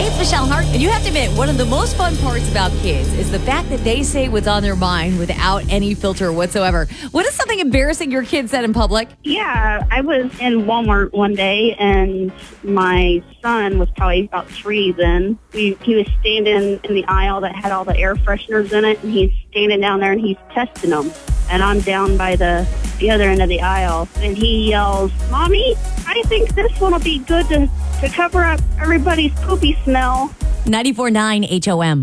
it's Michelle Hart. And you have to admit, one of the most fun parts about kids is the fact that they say what's on their mind without any filter whatsoever. What is something embarrassing your kid said in public? Yeah, I was in Walmart one day, and my son was probably about 3 then. He was standing in the aisle that had all the air fresheners in it, and he's standing down there, and he's testing them. And I'm down by the other end of the aisle, and he yells, "Mommy, I think this one will be good to cover up everybody's poopy smell." 94.9 HOM.